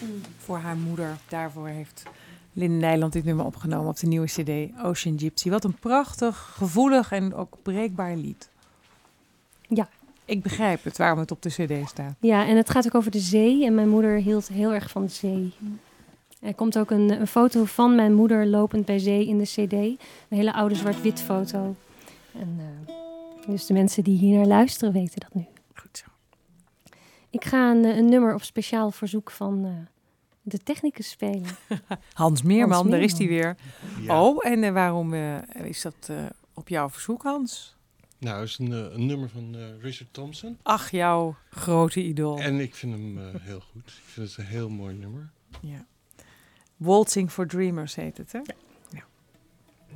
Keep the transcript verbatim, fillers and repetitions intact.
mm. voor haar moeder. Daarvoor heeft Linde Nijland dit nummer opgenomen op de nieuwe cd Ocean Gypsy. Wat een prachtig, gevoelig en ook breekbaar lied. Ja. Ik begrijp het, waarom het op de cd staat. Ja, en het gaat ook over de zee. En mijn moeder hield heel erg van de zee. Er komt ook een, een foto van mijn moeder lopend bij zee in de cd. Een hele oude zwart-wit foto. En, uh, dus de mensen die hier naar luisteren weten dat nu. Goed zo. Ik ga een, een nummer op speciaal verzoek van uh, de technicus spelen. Hans Meerman, Hans daar is hij weer. Ja. Oh, en uh, waarom uh, is dat uh, op jouw verzoek, Hans? Nou, het is een, uh, een nummer van uh, Richard Thompson. Ach, jouw grote idool. En ik vind hem uh, heel goed. Ik vind het een heel mooi nummer. Ja. Waltzing for Dreamers heet het, hè? Ja.